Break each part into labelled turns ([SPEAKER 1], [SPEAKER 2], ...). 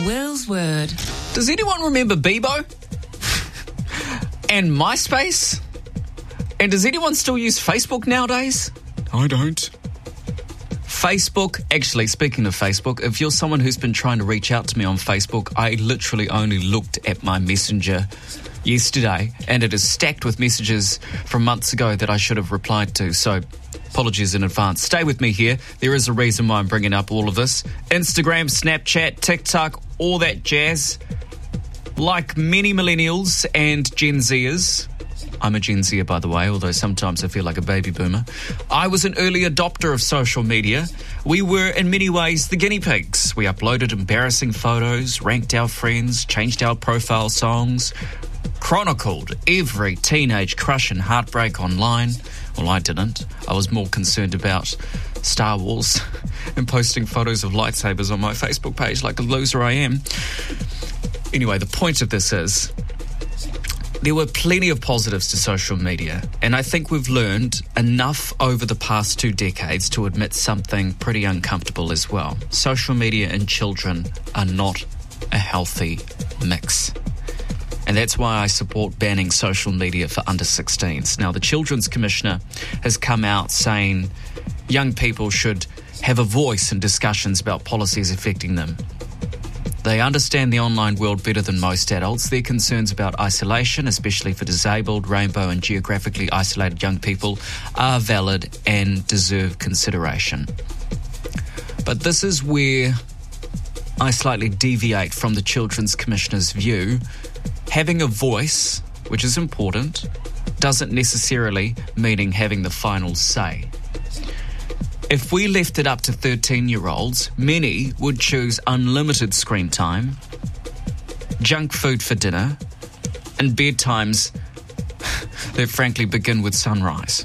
[SPEAKER 1] Will's Word.
[SPEAKER 2] Does anyone remember Bebo? And MySpace? And does anyone still use Facebook nowadays? I don't. Facebook, actually, speaking of Facebook, if you're someone who's been trying to reach out to me on Facebook, I literally only looked at my messenger yesterday and it is stacked with messages from months ago that I should have replied to, so apologies in advance. Stay with me here. There is a reason why I'm bringing up all of this. Instagram, Snapchat, TikTok, all that jazz. Like many millennials and Gen Zers, I'm a Gen Zer, by the way, although sometimes I feel like a baby boomer. I was an early adopter of social media. We were, in many ways, the guinea pigs. We uploaded embarrassing photos, ranked our friends, changed our profile songs, chronicled every teenage crush and heartbreak online. Well, I didn't. I was more concerned about Star Wars and posting photos of lightsabers on my Facebook page like a loser I am. Anyway, the point of this is, there were plenty of positives to social media, and I think we've learned enough over the past 2 decades to admit something pretty uncomfortable as well. Social media and children are not a healthy mix. And that's why I support banning social media for under 16s. Now, the Children's Commissioner has come out saying young people should have a voice in discussions about policies affecting them. They understand the online world better than most adults. Their concerns about isolation, especially for disabled, rainbow and geographically isolated young people, are valid and deserve consideration. But this is where I slightly deviate from the Children's Commissioner's view. Having a voice, which is important, doesn't necessarily mean having the final say. If we left it up to 13-year-olds, many would choose unlimited screen time, junk food for dinner, and bedtimes that frankly begin with sunrise.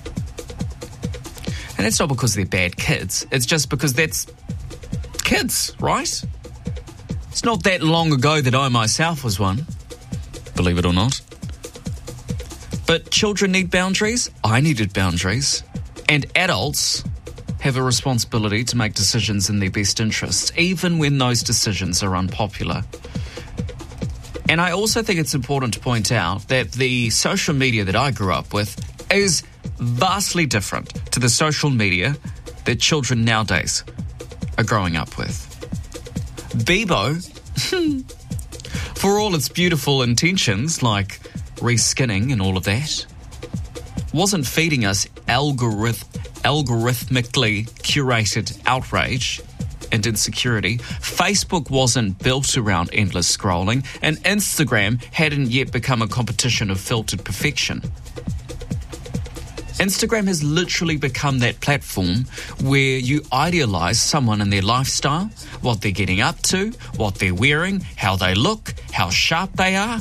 [SPEAKER 2] And that's not because they're bad kids, it's just because that's kids, right? It's not that long ago that I myself was one, believe it or not. But children need boundaries, I needed boundaries, and adults have a responsibility to make decisions in their best interests, even when those decisions are unpopular. And I also think it's important to point out that the social media that I grew up with is vastly different to the social media that children nowadays are growing up with. Bebo, for all its beautiful intentions, like reskinning and all of that, wasn't feeding us algorithmically curated outrage and insecurity. Facebook wasn't built around endless scrolling, and Instagram hadn't yet become a competition of filtered perfection. Instagram has literally become that platform where you idealize someone and their lifestyle, what they're getting up to, what they're wearing, how they look, how sharp they are.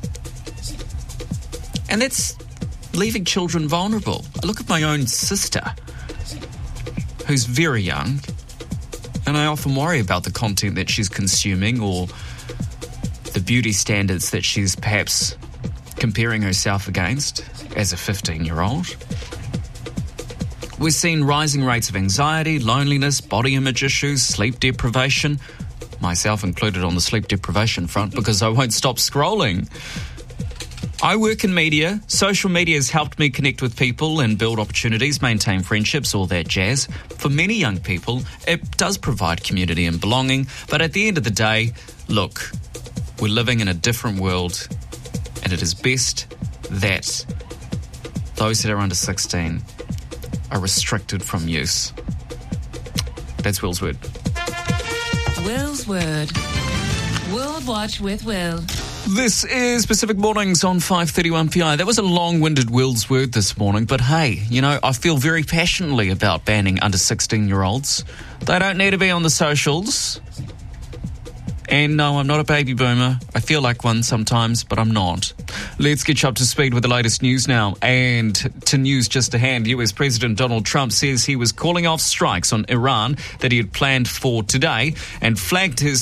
[SPEAKER 2] And that's leaving children vulnerable. I look at my own sister, who's very young, and I often worry about the content that she's consuming or the beauty standards that she's perhaps comparing herself against as a 15-year-old. We're seeing rising rates of anxiety, loneliness, body image issues, sleep deprivation, myself included on the sleep deprivation front because I won't stop scrolling. I work in media. Social media has helped me connect with people and build opportunities, maintain friendships, all that jazz. For many young people, it does provide community and belonging. But at the end of the day, look, we're living in a different world, and it is best that those that are under 16 are restricted from use. That's Will's Word.
[SPEAKER 1] Will's Word. World Watch with Will.
[SPEAKER 2] This is Pacific Mornings on 531 PI. That was a long-winded Will's Word this morning, but hey, you know, I feel very passionately about banning under 16-year-olds. They don't need to be on the socials. And no, I'm not a baby boomer. I feel like one sometimes, but I'm not. Let's get you up to speed with the latest news now. And to news just ahead, US President Donald Trump says he was calling off strikes on Iran that he had planned for today and flagged his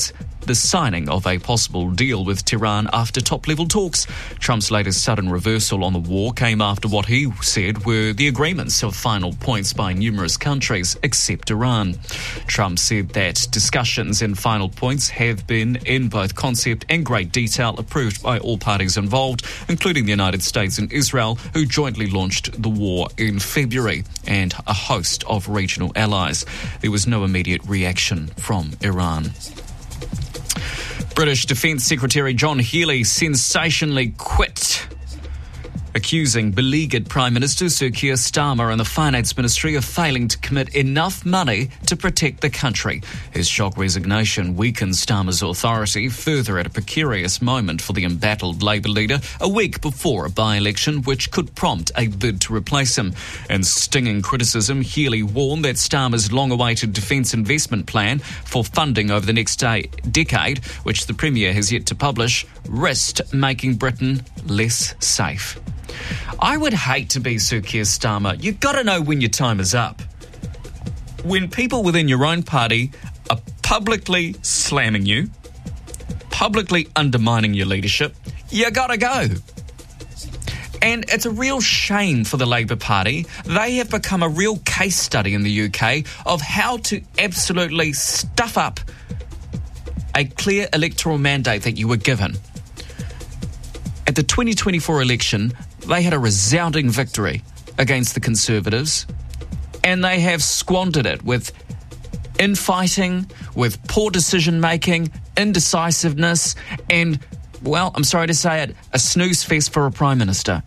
[SPEAKER 2] the signing of a possible deal with Tehran after top-level talks. Trump's latest sudden reversal on the war came after what he said were the agreements of final points by numerous countries except Iran. Trump said that discussions and final points have been, in both concept and great detail, approved by all parties involved, including the United States and Israel, who jointly launched the war in February, and a host of regional allies. There was no immediate reaction from Iran. British Defence Secretary John Healey sensationally quit, accusing beleaguered Prime Minister Sir Keir Starmer and the Finance Ministry of failing to commit enough money to protect the country. His shock resignation weakens Starmer's authority further at a precarious moment for the embattled Labour leader, a week before a by-election which could prompt a bid to replace him. In stinging criticism, Healey warned that Starmer's long-awaited defence investment plan for funding over the next decade, which the Premier has yet to publish, risked making Britain less safe. I would hate to be Sir Keir Starmer. You've got to know when your time is up. When people within your own party are publicly slamming you, publicly undermining your leadership, you got to go. And it's a real shame for the Labour Party. They have become a real case study in the UK of how to absolutely stuff up a clear electoral mandate that you were given. At the 2024 election, they had a resounding victory against the Conservatives, and they have squandered it with infighting, with poor decision-making, indecisiveness, and, well, I'm sorry to say it, a snooze fest for a Prime Minister.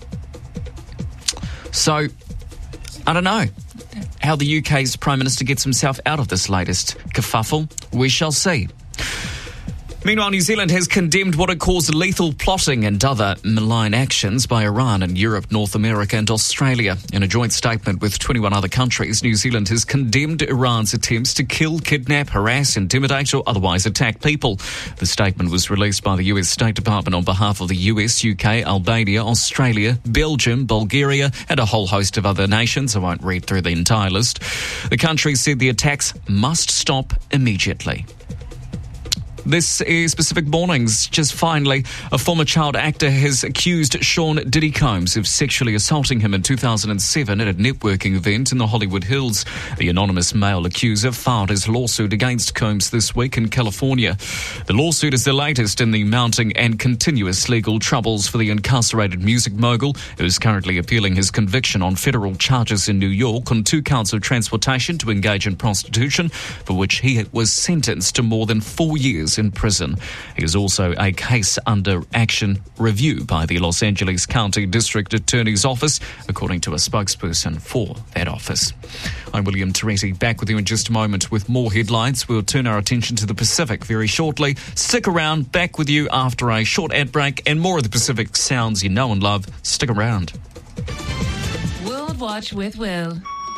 [SPEAKER 2] So, I don't know how the UK's Prime Minister gets himself out of this latest kerfuffle. We shall see. Meanwhile, New Zealand has condemned what it calls lethal plotting and other malign actions by Iran in Europe, North America and Australia. In a joint statement with 21 other countries, New Zealand has condemned Iran's attempts to kill, kidnap, harass, intimidate or otherwise attack people. The statement was released by the US State Department on behalf of the US, UK, Albania, Australia, Belgium, Bulgaria and a whole host of other nations. I won't read through the entire list. The country said the attacks must stop immediately. This is Pacific Mornings. Just finally, a former child actor has accused Sean Diddy Combs of sexually assaulting him in 2007 at a networking event in the Hollywood Hills. The anonymous male accuser filed his lawsuit against Combs this week in California. The lawsuit is the latest in the mounting and continuous legal troubles for the incarcerated music mogul, who is currently appealing his conviction on federal charges in New York on 2 counts of transportation to engage in prostitution, for which he was sentenced to more than 4 years in prison. He is also a case under action review by the Los Angeles County District Attorney's Office, according to a spokesperson for that office. I'm William Toretti, back with you in just a moment with more headlines. We'll turn our attention to the Pacific very shortly. Stick around, back with you after a short ad break and more of the Pacific sounds you know and love. Stick around.
[SPEAKER 1] World Watch with Will.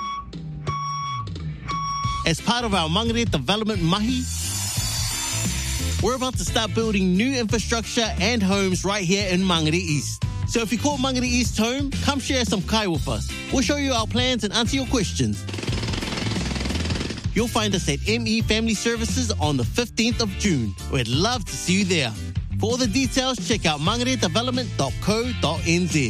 [SPEAKER 3] As part of our Mangere Development Mahi, we're about to start building new infrastructure and homes right here in Mangere East. So if you call Mangere East home, come share some kai with us. We'll show you our plans and answer your questions. You'll find us at ME Family Services on the 15th of June. We'd love to see you there. For all the details, check out mangaredevelopment.co.nz.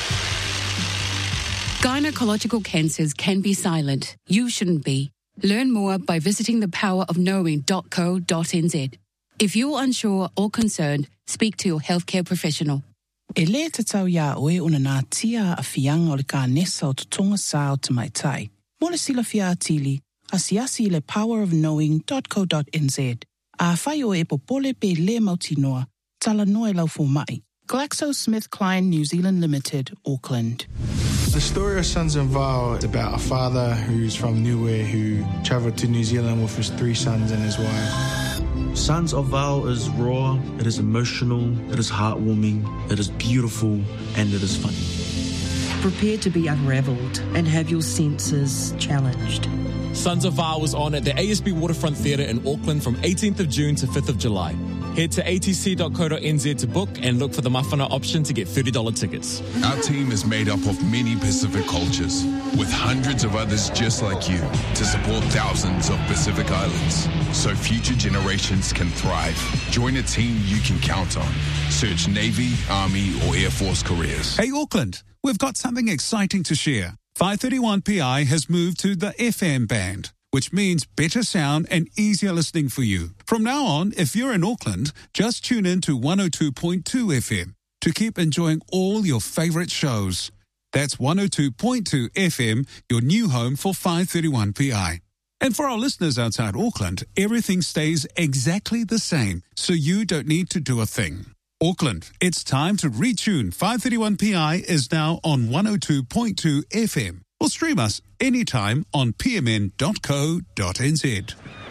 [SPEAKER 4] Gynecological cancers can be silent. You shouldn't be. Learn more by visiting thepowerofknowing.co.nz. If you're unsure or concerned, speak to your healthcare professional.
[SPEAKER 5] E le te tau ia oe una nā tia a whianga o le ka nesa o tutonga sa o te mai tai. Mo le sila fia atili, asiasi le powerofknowing.co.nz. A whai o e popole pe le mautinoa, tala noe lau fo mai. GlaxoSmithKline New Zealand Limited, Auckland.
[SPEAKER 6] The story of Sons and Val is about a father who's from Niue who travelled to New Zealand with his 3 sons and his wife.
[SPEAKER 7] Sons of Val is raw, it is emotional, it is heartwarming, it is beautiful, and it is funny.
[SPEAKER 8] Prepare to be unravelled and have your senses challenged.
[SPEAKER 9] Sons of Val was on at the ASB Waterfront Theatre in Auckland from 18th of June to 5th of July. Head to atc.co.nz to book and look for the Mawhana option to get $30 tickets.
[SPEAKER 10] Our team is made up of many Pacific cultures, with hundreds of others just like you, to support thousands of Pacific islands, so future generations can thrive. Join a team you can count on. Search Navy, Army, or Air Force careers.
[SPEAKER 11] Hey, Auckland, we've got something exciting to share. 531PI has moved to the FM band, which means better sound and easier listening for you. From now on, if you're in Auckland, just tune in to 102.2 FM to keep enjoying all your favourite shows. That's 102.2 FM, your new home for 531PI. And for our listeners outside Auckland, everything stays exactly the same, so you don't need to do a thing. Auckland, it's time to retune. 531PI is now on 102.2 FM. Or stream us anytime on pmn.co.nz.